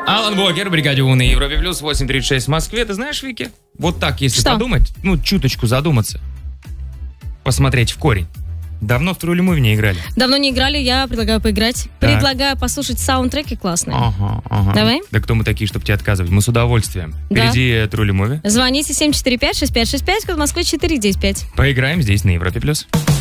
Алан Уокер, бригаде У на Европе Плюс, 8:36 в Москве. Ты знаешь, Вики, вот так, если подумать, чуточку задуматься, посмотреть в корень. Давно в Truly Movie не играли? Давно не играли, я предлагаю поиграть. Так. Предлагаю послушать саундтреки классные. Ага. Давай? Да кто мы такие, чтобы тебе отказывать? Мы с удовольствием. Да. Впереди Truly Movie. Звоните 745-6565, код Москвы 495. Поиграем здесь на Европе Плюс.